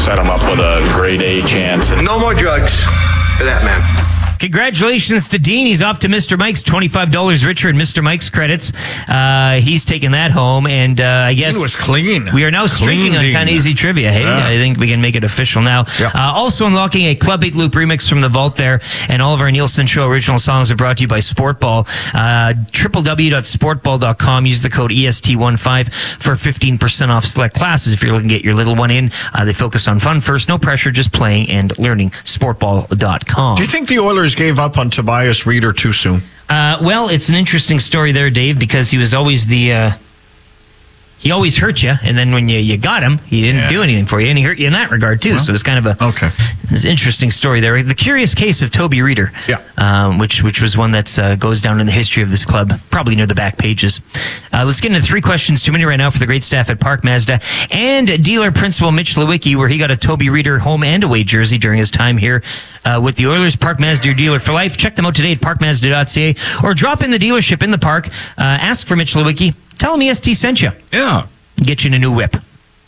set him up with a grade A chance. No more drugs for that man. Congratulations to Dean. He's off to Mr. Mike's, $25 richer in Mr. Mike's credits. He's taking that home, and I guess Dean was clean. We are now streaking on Kind of Easy Trivia. Hey, I think we can make it official now. Yeah. Also unlocking a Club 8 Loop remix from the vault there, and all of our Nielsen Show original songs are brought to you by Sportball. www.sportball.com. Use the code EST15 for 15% off select classes if you're looking to get your little one in. They focus on fun first, no pressure, just playing and learning. Sportball.com. Do you think the Oilers gave up on Tobias Reeder too soon? Well, it's an interesting story there, Dave, because he was always he always hurt you, and then when you got him, he didn't do anything for you, and he hurt you in that regard too. So it's kind of it's an interesting story there. The curious case of Toby Reeder, which was one that goes down in the history of this club, probably near the back pages. Let's get into 3 questions too many right now for the great staff at Park Mazda and dealer principal Mitch Lewicki, where he got a Toby Reeder home and away jersey during his time here with the Oilers. Park Mazda, your dealer for life. Check them out today at parkmazda.ca or drop in the dealership in the park. Ask for Mitch Lewicki. Tell him EST sent you. Yeah. Get you in a new whip.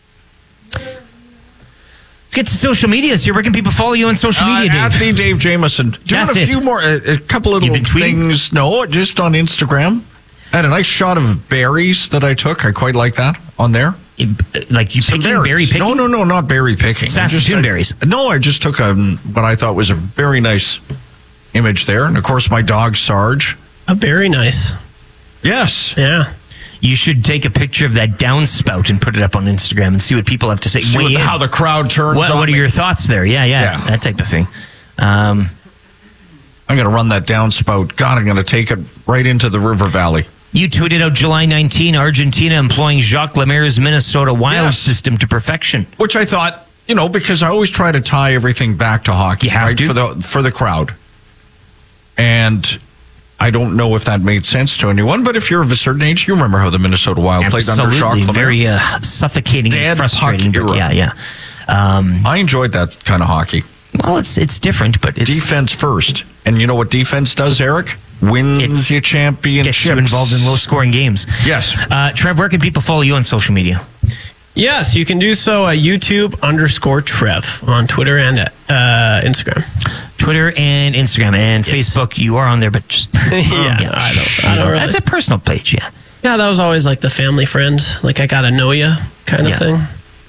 Let's get to social medias here. Where can people follow you on social media, Dave? At the Dave Jameson. Doing a few more, a couple of little things. No, just on Instagram. I had a nice shot of berries that I took. I quite like that on there. Like you picking, berry picking? No, not berry picking. Saskatoon berries. No, I just took what I thought was a very nice image there. And, of course, my dog, Sarge. Very nice. Yes. Yeah. You should take a picture of that downspout and put it up on Instagram and see what people have to say. See how the crowd turns on What are your thoughts there? Yeah. That type of thing. I'm going to run that downspout. God, I'm going to take it right into the river valley. You tweeted out July 19, Argentina employing Jacques Lemaire's Minnesota Wild system to perfection. Which I thought, because I always try to tie everything back to hockey. You have to. For the crowd. And I don't know if that made sense to anyone, but if you're of a certain age, you remember how the Minnesota Wild played under Jacques Lemaire. Very suffocating and frustrating. Yeah. I enjoyed that kind of hockey. Well, it's different, but it's defense first. And you know what defense does, Eric? Wins you championships. Gets you involved in low-scoring games. Yes. Trev, where can people follow you on social media? Yes, you can do so at YouTube_Trev on Twitter and Instagram. Twitter and Instagram and Facebook. You are on there, but just I don't really. That's a personal page, yeah. Yeah, that was always like the family friend, like I gotta know you kind of thing.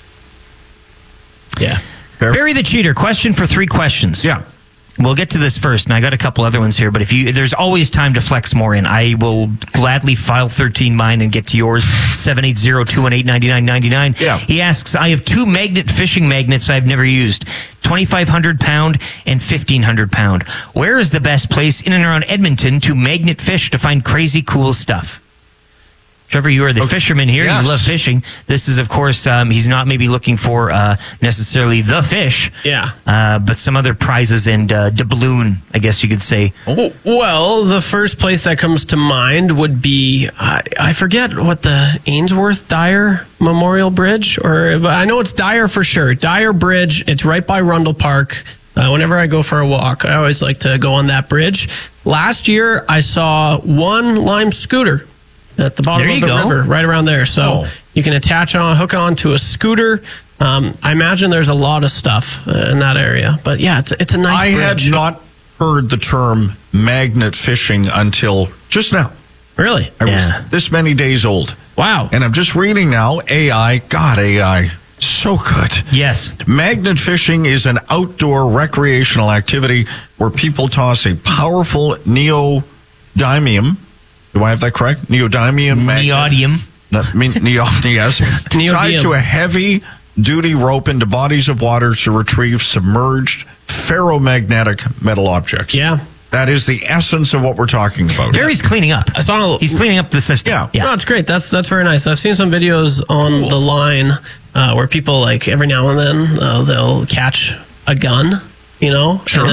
Yeah. Barry the Cheater. Question for 3 questions. Yeah. We'll get to this first, and I got a couple other ones here, but there's always time to flex more in. I will gladly file 13 mine and get to yours, 780-218-9999. Yeah. He asks, I have 2 magnet fishing magnets I've never used, 2,500 pound and 1,500 pound. Where is the best place in and around Edmonton to magnet fish to find crazy cool stuff? Trevor, you are the fisherman here. Yes. You love fishing. This is, of course, he's not maybe looking for necessarily the fish. Yeah. But some other prizes and doubloon, I guess you could say. Well, the first place that comes to mind would be, I forget what the Ainsworth Dyer Memorial Bridge, but I know it's Dyer for sure. Dyer Bridge, it's right by Rundle Park. Whenever I go for a walk, I always like to go on that bridge. Last year, I saw one Lime scooter at the bottom of the river, right around there. So you can hook on to a scooter. I imagine there's a lot of stuff in that area. But yeah, it's a nice bridge. I had not heard the term magnet fishing until just now. Really? I was this many days old. Wow. And I'm just reading now, AI, so good. Yes. Magnet fishing is an outdoor recreational activity where people toss a powerful neodymium. Do I have that correct? Neodymium magnet. Neodymium. Yes. Tied to a heavy-duty rope into bodies of water to retrieve submerged ferromagnetic metal objects. Yeah. That is the essence of what we're talking about. Barry's cleaning up. He's cleaning up the system. Yeah. No, it's great. That's very nice. I've seen some videos on the line where people, like, every now and then they'll catch a gun, Sure.